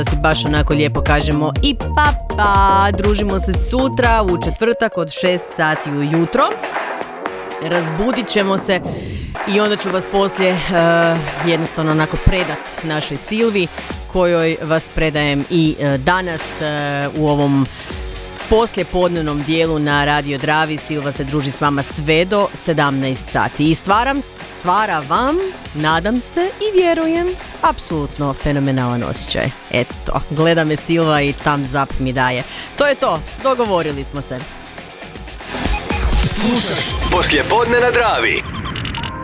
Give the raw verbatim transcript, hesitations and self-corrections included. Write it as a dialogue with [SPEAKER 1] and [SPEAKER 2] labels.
[SPEAKER 1] Da si baš onako lijepo kažemo i pa pa. Družimo se sutra u četvrtak od šest sati ujutro. Razbudit ćemo se i onda ću vas poslije uh, jednostavno onako predat našoj Silvi, kojoj vas predajem i uh, danas uh, u ovom poslijepodnevnom dijelu na Radio Dravi. Silva se druži s vama sve do sedamnaest sati i stvaram, stvara vam, nadam se i vjerujem, apsolutno fenomenalan osjećaj. Eto, gleda me Silva i thumbs up mi daje. To je to, dogovorili smo se.
[SPEAKER 2] Slušaš Poslijepodne na Dravi.